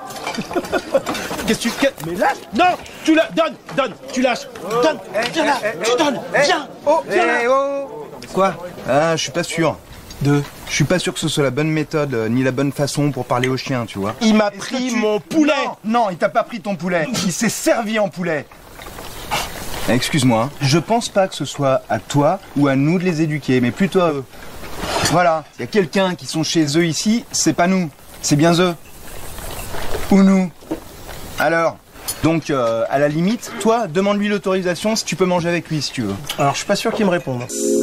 Qu'est-ce que tu... Mais lâche. Non, tu la... Donne, tu lâches. Donne, viens là, tu donnes, viens. Viens là. Quoi? Ah, je suis pas sûr. Je suis pas sûr que ce soit la bonne méthode, ni la bonne façon pour parler au chien, tu vois. Il m'a pris mon poulet. Non, il t'a pas pris ton poulet. Il s'est servi en poulet. Excuse-moi, je pense pas que ce soit à toi ou à nous de les éduquer, mais plutôt à eux. Voilà, il y a quelqu'un qui sont chez eux ici, c'est pas nous, c'est bien eux. Ou nous. Alors, donc, à la limite, toi, demande-lui l'autorisation si tu peux manger avec lui, si tu veux. Alors, je suis pas sûr qu'il me réponde.